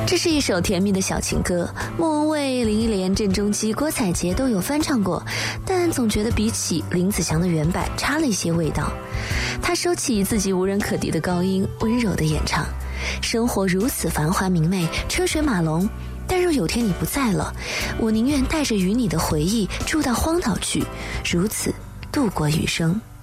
这是一首甜蜜的小情歌，莫文蔚、林忆莲、郑中基、郭采洁都有翻唱过，但总觉得比起林子祥的原版差了一些味道。他收起自己无人可敌的高音，温柔的演唱。生活如此繁华明媚，车水马龙，但若有天你不在了，我宁愿带着与你的回忆住到荒岛去，如此度过余生。